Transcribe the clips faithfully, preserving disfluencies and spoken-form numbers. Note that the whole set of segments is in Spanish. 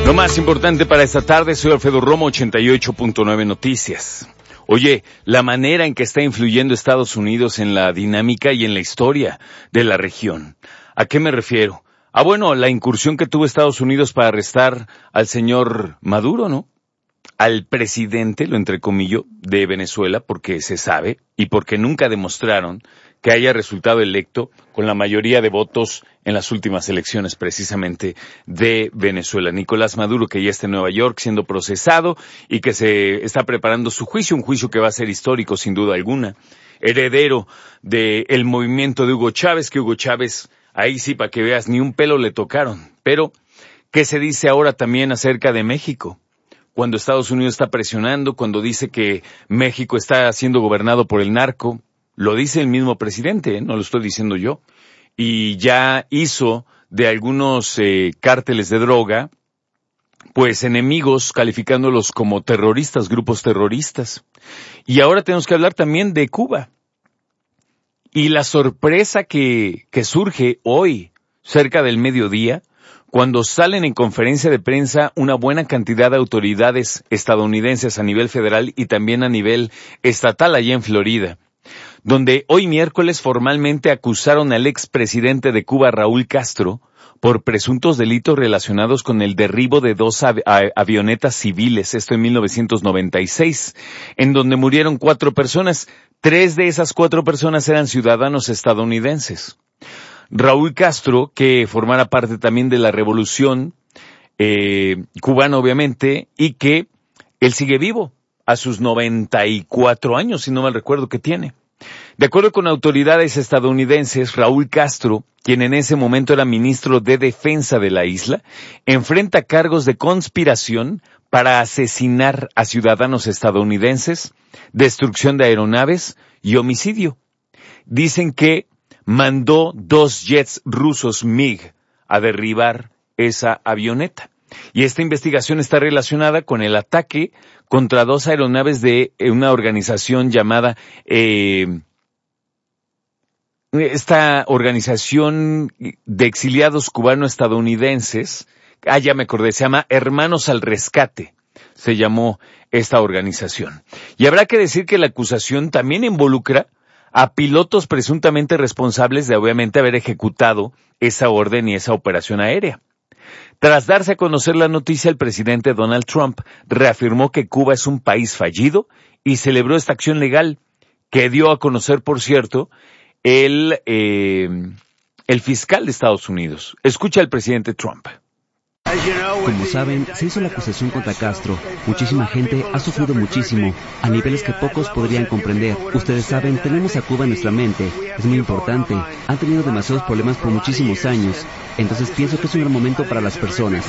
Lo más importante para esta tarde, soy Alfredo Romo, ochenta y ocho punto nueve Noticias. Oye, la manera en que está influyendo Estados Unidos en la dinámica y en la historia de la región. ¿A qué me refiero? Ah, bueno, la incursión que tuvo Estados Unidos para arrestar al señor Maduro, ¿no? Al presidente, lo entrecomillo, de Venezuela, porque se sabe y porque nunca demostraron que haya resultado electo con la mayoría de votos en las últimas elecciones precisamente de Venezuela. Nicolás Maduro, que ya está en Nueva York siendo procesado y que se está preparando su juicio, un juicio que va a ser histórico sin duda alguna. Heredero del movimiento de Hugo Chávez, que Hugo Chávez, ahí sí, para que veas, ni un pelo le tocaron. Pero, ¿qué se dice ahora también acerca de México? Cuando Estados Unidos está presionando, cuando dice que México está siendo gobernado por el narco, lo dice el mismo presidente, ¿eh? No lo estoy diciendo yo, y ya hizo de algunos eh, cárteles de droga, pues enemigos, calificándolos como terroristas, grupos terroristas. Y ahora tenemos que hablar también de Cuba. Y la sorpresa que, que surge hoy, cerca del mediodía, cuando salen en conferencia de prensa una buena cantidad de autoridades estadounidenses a nivel federal y también a nivel estatal allá en Florida, donde hoy miércoles formalmente acusaron al expresidente de Cuba, Raúl Castro, por presuntos delitos relacionados con el derribo de dos av- a- avionetas civiles, esto en mil novecientos noventa y seis, en donde murieron cuatro personas. Tres de esas cuatro personas eran ciudadanos estadounidenses. Raúl Castro, que formara parte también de la revolución eh, cubana, obviamente, y que él sigue vivo a sus noventa y cuatro años, si no mal recuerdo que tiene. De acuerdo con autoridades estadounidenses, Raúl Castro, quien en ese momento era ministro de Defensa de la isla, enfrenta cargos de conspiración para asesinar a ciudadanos estadounidenses, destrucción de aeronaves y homicidio. Dicen que mandó dos jets rusos MiG a derribar esa avioneta. Y esta investigación está relacionada con el ataque contra dos aeronaves de una organización llamada, eh, esta organización de exiliados cubano-estadounidenses, ah, ya me acordé, se llama Hermanos al Rescate, se llamó esta organización. Y habrá que decir que la acusación también involucra a pilotos presuntamente responsables de obviamente haber ejecutado esa orden y esa operación aérea. Tras darse a conocer la noticia, el presidente Donald Trump reafirmó que Cuba es un país fallido y celebró esta acción legal que dio a conocer, por cierto, el, eh, el fiscal de Estados Unidos. Escucha al presidente Trump. Como saben, se hizo la acusación contra Castro. Muchísima gente ha sufrido muchísimo, a niveles que pocos podrían comprender. Ustedes saben, tenemos a Cuba en nuestra mente. Es muy importante. Han tenido demasiados problemas por muchísimos años. Entonces pienso que es un gran momento para las personas.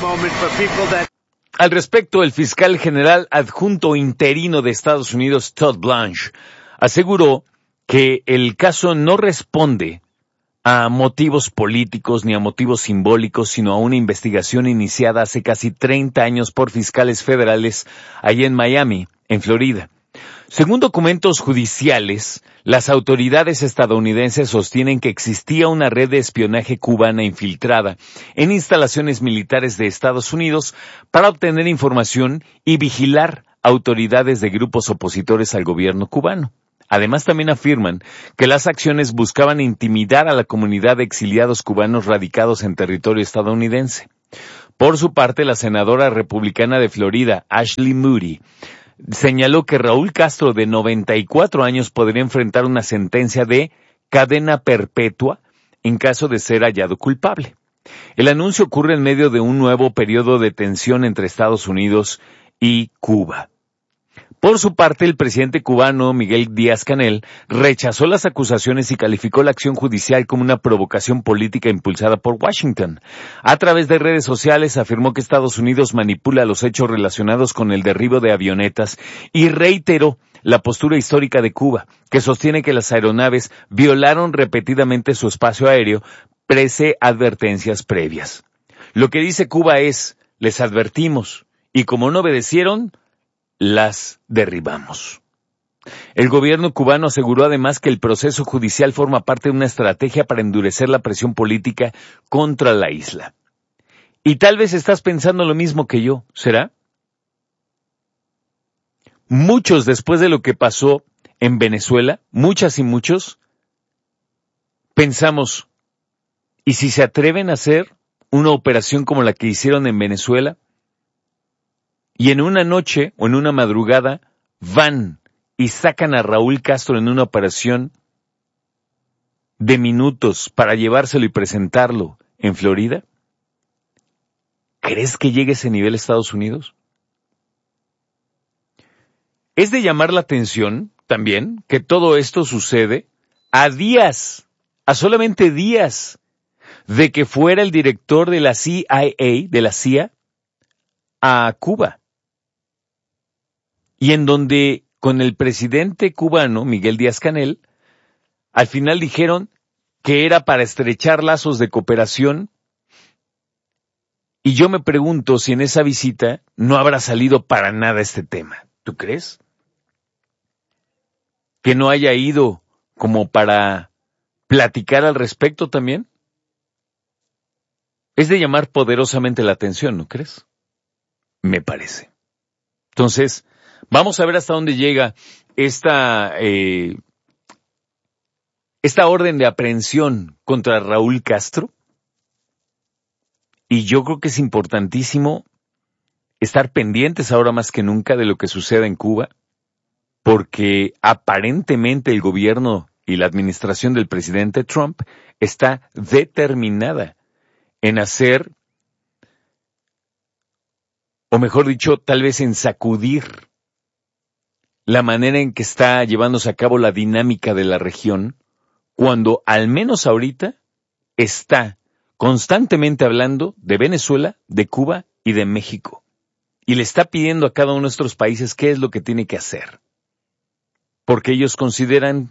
Al respecto, el fiscal general adjunto interino de Estados Unidos, Todd Blanche, aseguró que el caso no responde a motivos políticos ni a motivos simbólicos, sino a una investigación iniciada hace casi treinta años por fiscales federales allá en Miami, en Florida. Según documentos judiciales, las autoridades estadounidenses sostienen que existía una red de espionaje cubana infiltrada en instalaciones militares de Estados Unidos para obtener información y vigilar autoridades de grupos opositores al gobierno cubano. Además, también afirman que las acciones buscaban intimidar a la comunidad de exiliados cubanos radicados en territorio estadounidense. Por su parte, la senadora republicana de Florida, Ashley Moody, señaló que Raúl Castro, de noventa y cuatro años, podría enfrentar una sentencia de cadena perpetua en caso de ser hallado culpable. El anuncio ocurre en medio de un nuevo periodo de tensión entre Estados Unidos y Cuba. Por su parte, el presidente cubano Miguel Díaz-Canel rechazó las acusaciones y calificó la acción judicial como una provocación política impulsada por Washington. A través de redes sociales afirmó que Estados Unidos manipula los hechos relacionados con el derribo de avionetas y reiteró la postura histórica de Cuba, que sostiene que las aeronaves violaron repetidamente su espacio aéreo pese a advertencias previas. Lo que dice Cuba es, les advertimos, y como no obedecieron, las derribamos. El gobierno cubano aseguró además que el proceso judicial forma parte de una estrategia para endurecer la presión política contra la isla. Y tal vez estás pensando lo mismo que yo, ¿será? Muchos, después de lo que pasó en Venezuela, muchas y muchos, pensamos, ¿y si se atreven a hacer una operación como la que hicieron en Venezuela? Y en una noche o en una madrugada van y sacan a Raúl Castro en una operación de minutos para llevárselo y presentarlo en Florida. ¿Crees que llegue a ese nivel a Estados Unidos? Es de llamar la atención también que todo esto sucede a días, a solamente días de que fuera el director de la C I A, de la C I A, a Cuba. Y en donde con el presidente cubano, Miguel Díaz-Canel, al final dijeron que era para estrechar lazos de cooperación. Y yo me pregunto si en esa visita no habrá salido para nada este tema. ¿Tú crees? ¿Que no haya ido como para platicar al respecto también? Es de llamar poderosamente la atención, ¿no crees? Me parece. Entonces, vamos a ver hasta dónde llega esta, eh, esta orden de aprehensión contra Raúl Castro. Y yo creo que es importantísimo estar pendientes ahora más que nunca de lo que suceda en Cuba, porque aparentemente el gobierno y la administración del presidente Trump está determinada en hacer, o mejor dicho, tal vez en sacudir la manera en que está llevándose a cabo la dinámica de la región, cuando al menos ahorita está constantemente hablando de Venezuela, de Cuba y de México. Y le está pidiendo a cada uno de nuestros países qué es lo que tiene que hacer. Porque ellos consideran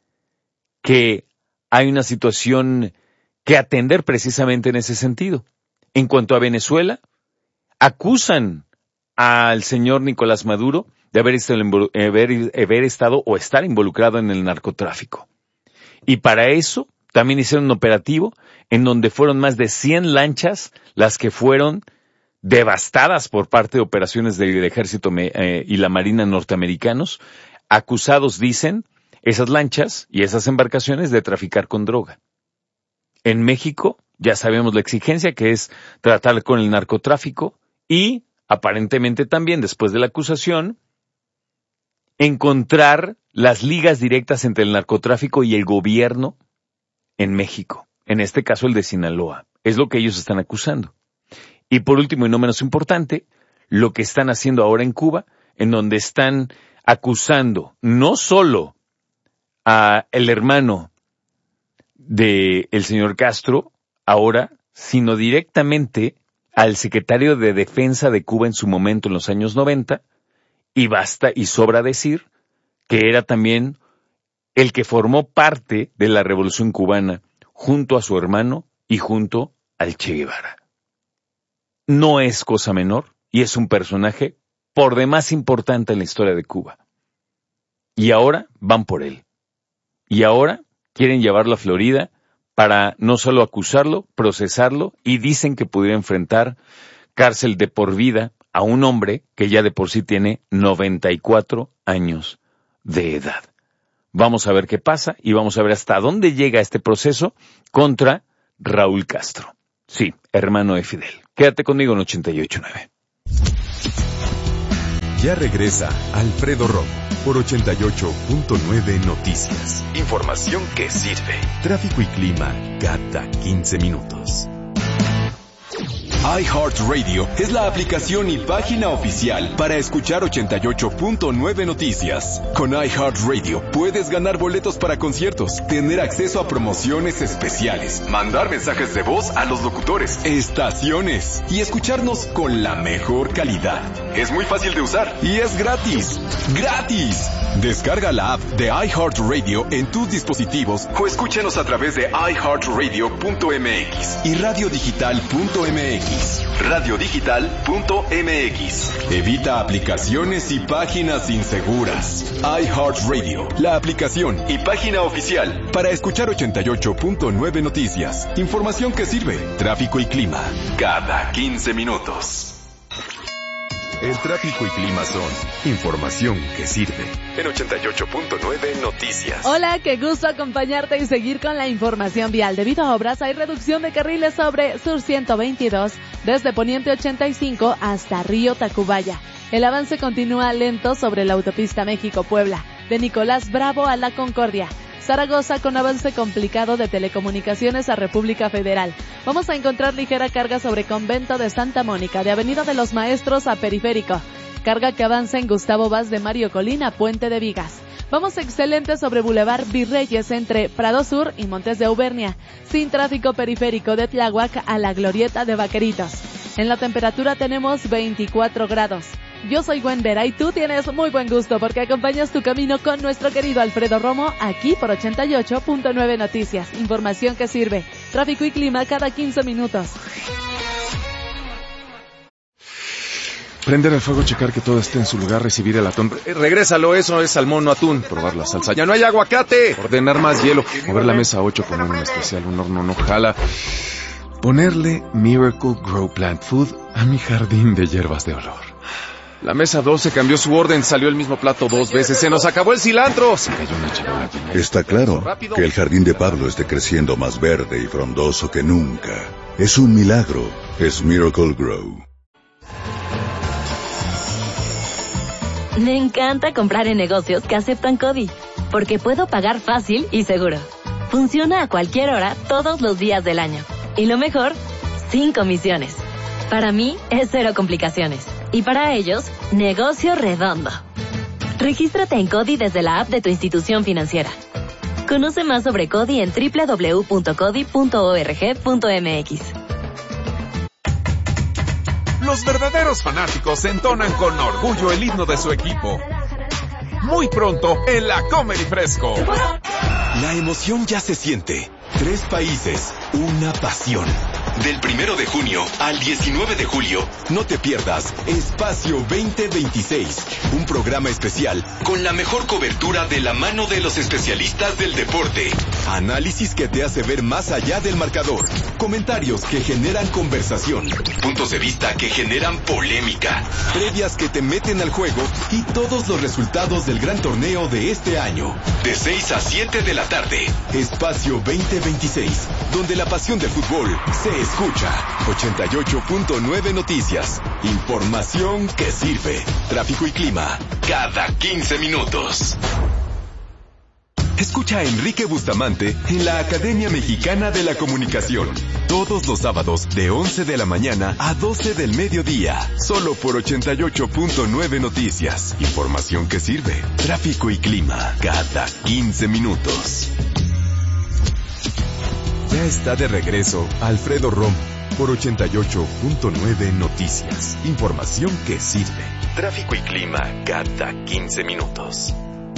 que hay una situación que atender precisamente en ese sentido. En cuanto a Venezuela, acusan al señor Nicolás Maduro de haber estado, haber, haber estado o estar involucrado en el narcotráfico. Y para eso también hicieron un operativo en donde fueron más de cien lanchas las que fueron devastadas por parte de operaciones del ejército eh, y la marina norteamericanos, acusados, dicen, esas lanchas y esas embarcaciones de traficar con droga. En México ya sabemos la exigencia que es tratar con el narcotráfico y, aparentemente también después de la acusación, encontrar las ligas directas entre el narcotráfico y el gobierno en México, en este caso el de Sinaloa. Es lo que ellos están acusando. Y por último y no menos importante, lo que están haciendo ahora en Cuba, en donde están acusando no solo a el hermano del señor Castro ahora, sino directamente al secretario de Defensa de Cuba en su momento en los años noventa, y basta y sobra decir que era también el que formó parte de la Revolución Cubana junto a su hermano y junto al Che Guevara. No es cosa menor y es un personaje por demás importante en la historia de Cuba. Y ahora van por él. Y ahora quieren llevarlo a Florida para no solo acusarlo, procesarlo, y dicen que pudiera enfrentar cárcel de por vida a un hombre que ya de por sí tiene noventa y cuatro años de edad. Vamos a ver qué pasa y vamos a ver hasta dónde llega este proceso contra Raúl Castro. Sí, hermano de Fidel. Quédate conmigo en ochenta y ocho punto nueve. Ya regresa Alfredo Romo por ochenta y ocho punto nueve Noticias. Información que sirve. Tráfico y clima cada quince minutos. iHeartRadio es la aplicación y página oficial para escuchar ochenta y ocho punto nueve Noticias. Con iHeartRadio puedes ganar boletos para conciertos, tener acceso a promociones especiales, mandar mensajes de voz a los locutores, estaciones y escucharnos con la mejor calidad. Es muy fácil de usar y es gratis. ¡Gratis! Descarga la app de iHeartRadio en tus dispositivos o escúchanos a través de i heart radio punto m x y radio digital punto m x. x, radiodigital punto m x. Evita aplicaciones y páginas inseguras. iHeartRadio, la aplicación y página oficial para escuchar ochenta y ocho punto nueve Noticias. Información que sirve. Tráfico y clima cada quince minutos. El tráfico y clima son información que sirve. En ochenta y ocho punto nueve Noticias. Hola, qué gusto acompañarte y seguir con la información vial. Debido a obras, hay reducción de carriles sobre Sur ciento veintidós, desde Poniente ochenta y cinco hasta Río Tacubaya. El avance continúa lento sobre la autopista México-Puebla, de Nicolás Bravo a La Concordia. Zaragoza con avance complicado de Telecomunicaciones a República Federal. Vamos a encontrar ligera carga sobre Convento de Santa Mónica, de Avenida de los Maestros a Periférico. Carga que avanza en Gustavo Vaz de Mario Colina, Puente de Vigas. Vamos excelente sobre Boulevard Virreyes entre Prado Sur y Montes de Auvernia. Sin tráfico periférico de Tláhuac a la Glorieta de Vaqueritos. En la temperatura tenemos veinticuatro grados. Yo soy Wendera y tú tienes muy buen gusto porque acompañas tu camino con nuestro querido Alfredo Romo aquí por ochenta y ocho punto nueve Noticias. Información que sirve. Tráfico y clima cada quince minutos. Prender el fuego, checar que todo esté en su lugar, recibir el atún. Eh, regrésalo, eso es salmón, no atún. Probar la salsa. ¡Ya no hay aguacate! Ordenar más hielo. Mover la mesa ocho, poner un especial, un horno no jala. Ponerle Miracle Grow Plant Food a mi jardín de hierbas de olor. La mesa doce cambió su orden, salió el mismo plato dos veces. ¡Se nos acabó el cilantro! Se cayó una charola. Está claro que el jardín de Pablo esté creciendo más verde y frondoso que nunca. Es un milagro. Es Miracle Grow. Me encanta comprar en negocios que aceptan CODI, porque puedo pagar fácil y seguro. Funciona a cualquier hora, todos los días del año. Y lo mejor, sin comisiones. Para mí, es cero complicaciones. Y para ellos, negocio redondo. Regístrate en CODI desde la app de tu institución financiera. Conoce más sobre CODI en doble u doble u doble u punto codi punto org punto m x. Los verdaderos fanáticos entonan con orgullo el himno de su equipo. Muy pronto en la Comedy Fresco. La emoción ya se siente. Tres países, una pasión. Del primero de junio al diecinueve de julio, no te pierdas Espacio veinte veintiséis, un programa especial con la mejor cobertura de la mano de los especialistas del deporte. Análisis que te hace ver más allá del marcador. Comentarios que generan conversación. Puntos de vista que generan polémica. Previas que te meten al juego y todos los resultados del gran torneo de este año. De seis a siete de la tarde, Espacio veinte veintiséis, donde la pasión del fútbol se escucha. ochenta y ocho punto nueve Noticias. Información que sirve. Tráfico y clima cada quince minutos. Escucha a Enrique Bustamante en la Academia Mexicana de la Comunicación. Todos los sábados de once de la mañana a doce del mediodía. Solo por ochenta y ocho punto nueve Noticias. Información que sirve. Tráfico y clima cada quince minutos. Ya está de regreso Alfredo Romo por ochenta y ocho punto nueve Noticias. Información que sirve. Tráfico y clima cada quince minutos.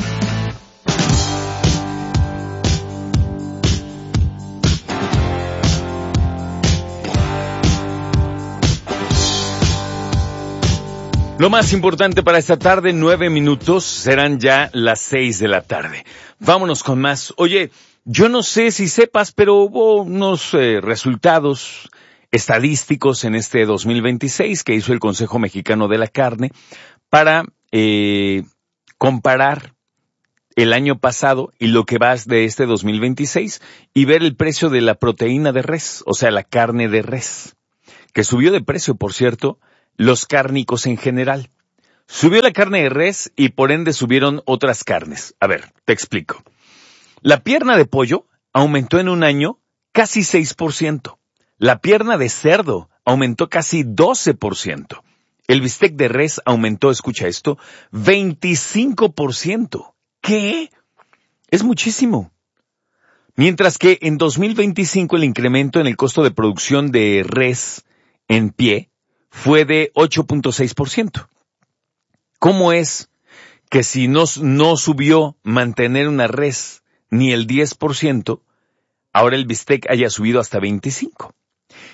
Lo más importante para esta tarde, nueve minutos, serán ya las seis de la tarde. Vámonos con más. Oye, yo no sé si sepas, pero hubo unos eh, resultados estadísticos en este dos mil veintiséis que hizo el Consejo Mexicano de la Carne para eh, comparar el año pasado y lo que va de este dos mil veintiséis y ver el precio de la proteína de res, o sea, la carne de res, que subió de precio, por cierto, los cárnicos en general. Subió la carne de res y por ende subieron otras carnes. A ver, te explico. La pierna de pollo aumentó en un año casi seis por ciento. La pierna de cerdo aumentó casi doce por ciento. El bistec de res aumentó, escucha esto, veinticinco por ciento. ¿Qué? Es muchísimo. Mientras que en dos mil veinticinco el incremento en el costo de producción de res en pie fue de ocho punto seis por ciento. ¿Cómo es que si no, no subió mantener una res ni el diez por ciento, ahora el bistec haya subido hasta veinticinco por ciento?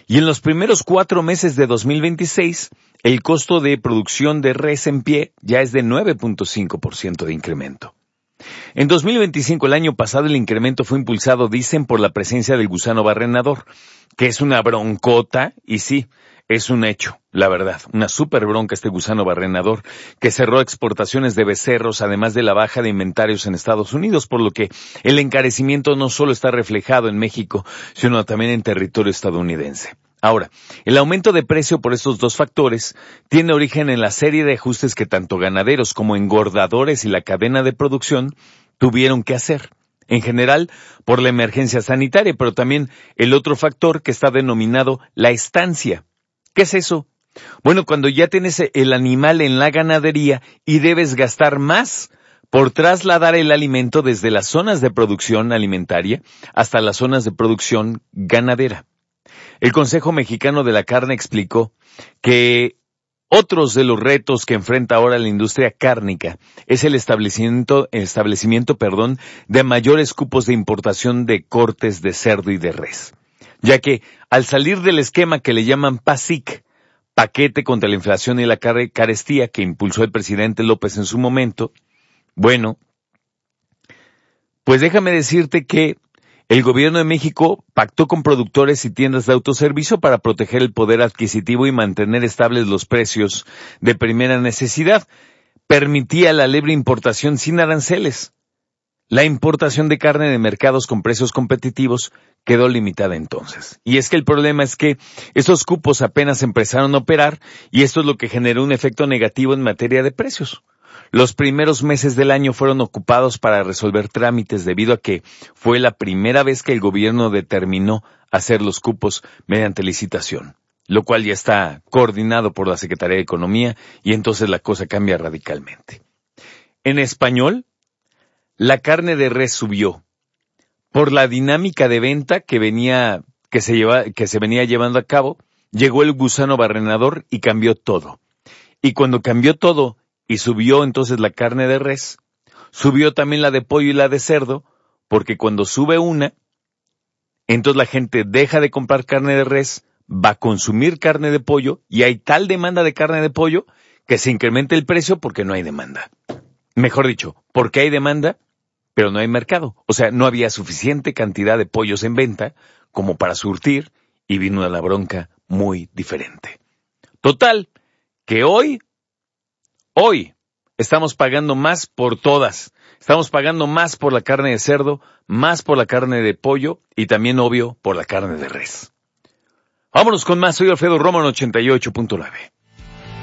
Y en los primeros cuatro meses de dos mil veintiséis, el costo de producción de res en pie ya es de nueve punto cinco por ciento de incremento. En dos mil veinticinco, el año pasado, el incremento fue impulsado, dicen, por la presencia del gusano barrenador, que es una broncota, y sí, es un hecho, la verdad, una súper bronca este gusano barrenador, que cerró exportaciones de becerros, además de la baja de inventarios en Estados Unidos, por lo que el encarecimiento no solo está reflejado en México, sino también en territorio estadounidense. Ahora, el aumento de precio por estos dos factores tiene origen en la serie de ajustes que tanto ganaderos como engordadores y la cadena de producción tuvieron que hacer. En general, por la emergencia sanitaria, pero también el otro factor que está denominado la estancia. ¿Qué es eso? Bueno, cuando ya tienes el animal en la ganadería y debes gastar más por trasladar el alimento desde las zonas de producción alimentaria hasta las zonas de producción ganadera. El Consejo Mexicano de la Carne explicó que otros de los retos que enfrenta ahora la industria cárnica es el establecimiento, el establecimiento, perdón, de mayores cupos de importación de cortes de cerdo y de res, ya que al salir del esquema que le llaman PASIC, paquete contra la inflación y la carestía que impulsó el presidente López en su momento, bueno, pues déjame decirte que el gobierno de México pactó con productores y tiendas de autoservicio para proteger el poder adquisitivo y mantener estables los precios de primera necesidad. Permitía la libre importación sin aranceles. La importación de carne de mercados con precios competitivos quedó limitada entonces. Y es que el problema es que estos cupos apenas empezaron a operar y esto es lo que generó un efecto negativo en materia de precios. Los primeros meses del año fueron ocupados para resolver trámites debido a que fue la primera vez que el gobierno determinó hacer los cupos mediante licitación, lo cual ya está coordinado por la Secretaría de Economía y entonces la cosa cambia radicalmente. En español, la carne de res subió por la dinámica de venta que venía, que se lleva, que se venía llevando a cabo. Llegó el gusano barrenador y cambió todo. Y cuando cambió todo, y subió entonces la carne de res, subió también la de pollo y la de cerdo, porque cuando sube una, entonces la gente deja de comprar carne de res, va a consumir carne de pollo, y hay tal demanda de carne de pollo que se incrementa el precio porque no hay demanda. Mejor dicho, porque hay demanda, pero no hay mercado. O sea, no había suficiente cantidad de pollos en venta como para surtir, y vino a la bronca muy diferente. Total, que hoy... Hoy estamos pagando más por todas. Estamos pagando más por la carne de cerdo, más por la carne de pollo y también, obvio, por la carne de res. Vámonos con más. Soy Alfredo Romo en ochenta y ocho punto nueve.